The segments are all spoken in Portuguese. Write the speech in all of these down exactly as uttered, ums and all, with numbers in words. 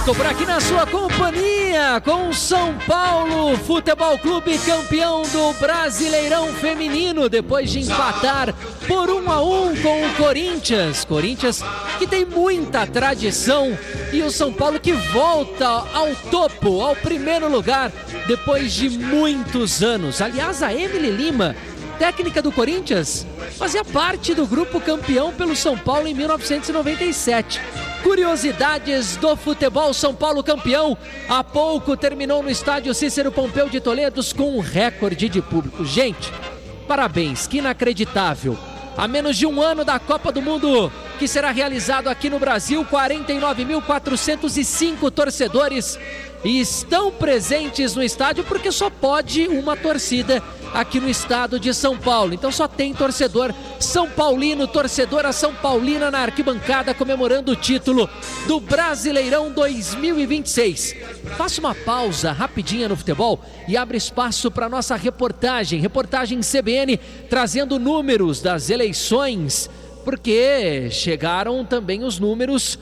Estou por aqui na sua companhia com São Paulo Futebol Clube, campeão do Brasileirão Feminino, depois de empatar por um a um com o Corinthians. Corinthians que tem muita tradição e o São Paulo que volta ao topo, ao primeiro lugar, depois de muitos anos. Aliás, a Emily Lima, técnica do Corinthians, fazia parte do grupo campeão pelo São Paulo em mil novecentos e noventa e sete. Curiosidades do futebol, São Paulo campeão. Há pouco terminou no estádio Cícero Pompeu de Toledo com um recorde de público. Gente, parabéns, que inacreditável. A menos de um ano da Copa do Mundo, que será realizado aqui no Brasil, quarenta e nove mil quatrocentos e cinco torcedores estão presentes no estádio, porque só pode uma torcida aqui no estado de São Paulo. Então só tem torcedor São Paulino, torcedora São Paulina na arquibancada, comemorando o título do Brasileirão dois mil e vinte e seis. Faça uma pausa rapidinha no futebol e abre espaço para nossa reportagem, reportagem C B N, trazendo números das eleições, porque chegaram também os números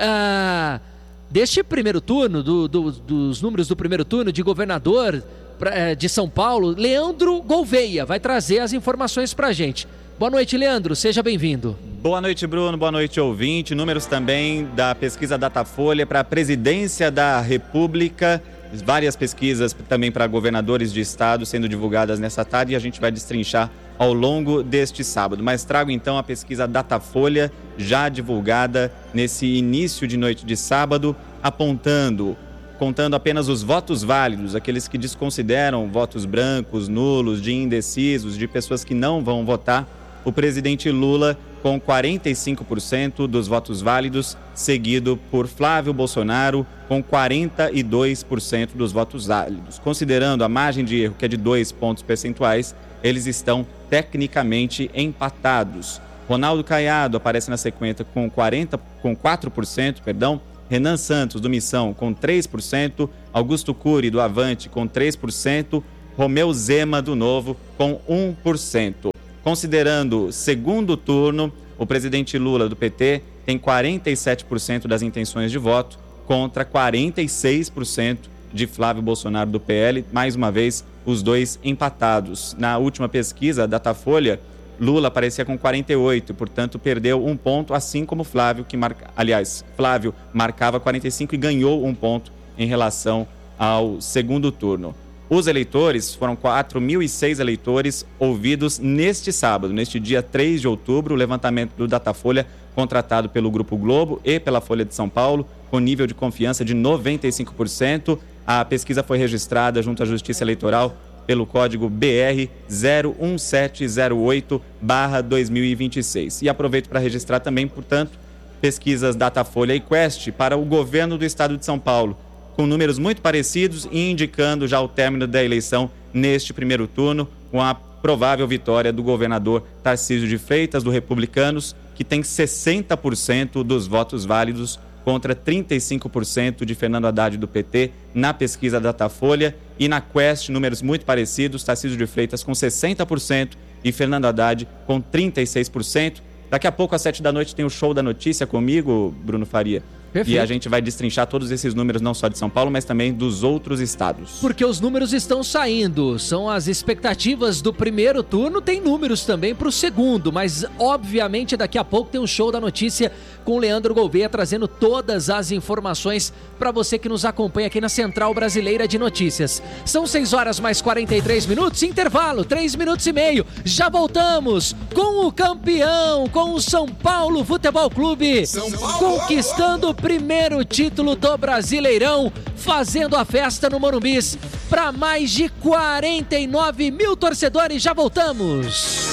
ah, deste primeiro turno, do, do, dos números do primeiro turno de governador de São Paulo. Leandro Gouveia vai trazer as informações pra gente. Boa noite, Leandro, seja bem-vindo. Boa noite, Bruno, boa noite, ouvinte. Números também da pesquisa Datafolha para a presidência da República. Várias pesquisas também para governadores de estado sendo divulgadas nessa tarde e a gente vai destrinchar ao longo deste sábado. Mas trago então a pesquisa Datafolha, já divulgada nesse início de noite de sábado, apontando... contando apenas os votos válidos, aqueles que desconsideram votos brancos, nulos, de indecisos, de pessoas que não vão votar, o presidente Lula com quarenta e cinco por cento dos votos válidos, seguido por Flávio Bolsonaro com quarenta e dois por cento dos votos válidos. Considerando a margem de erro, que é de dois pontos percentuais, eles estão tecnicamente empatados. Ronaldo Caiado aparece na sequência com, quarenta, com quatro por cento, perdão, Renan Santos, do Missão, com três por cento, Augusto Cury, do Avante, com três por cento, Romeu Zema, do Novo, com um por cento. Considerando segundo turno, o presidente Lula, do P T, tem quarenta e sete por cento das intenções de voto, contra quarenta e seis por cento de Flávio Bolsonaro, do P L, mais uma vez, os dois empatados. Na última pesquisa, Datafolha, Lula aparecia com quarenta e oito, portanto perdeu um ponto, assim como Flávio, que marca... aliás, Flávio marcava quarenta e cinco e ganhou um ponto em relação ao segundo turno. Os eleitores foram quatro mil e seis eleitores ouvidos neste sábado, neste dia três de outubro, o levantamento do Datafolha, contratado pelo Grupo Globo e pela Folha de São Paulo, com nível de confiança de noventa e cinco por cento. A pesquisa foi registrada junto à Justiça Eleitoral pelo código B R zero um sete zero oito barra dois mil e vinte e seis. E aproveito para registrar também, portanto, pesquisas Datafolha e Quest para o governo do estado de São Paulo, com números muito parecidos e indicando já o término da eleição neste primeiro turno, com a provável vitória do governador Tarcísio de Freitas, do Republicanos, que tem sessenta por cento dos votos válidos, contra trinta e cinco por cento de Fernando Haddad, do P T, na pesquisa Datafolha. E na Quest, números muito parecidos, Tarcísio de Freitas com sessenta por cento e Fernando Haddad com trinta e seis por cento. Daqui a pouco, às sete da noite, tem o Show da Notícia comigo, Bruno Faria. Perfeito. E a gente vai destrinchar todos esses números, não só de São Paulo, mas também dos outros estados. Porque os números estão saindo, são as expectativas do primeiro turno, tem números também para o segundo, mas obviamente daqui a pouco tem um Show da Notícia com o Leandro Gouveia, trazendo todas as informações para você que nos acompanha aqui na Central Brasileira de Notícias. São seis horas mais quarenta e três minutos, intervalo, três minutos e meio. Já voltamos com o campeão, com o São Paulo Futebol Clube, São Paulo, conquistando o primeiro título do Brasileirão, fazendo a festa no Morumbis para mais de quarenta e nove mil torcedores. Já voltamos.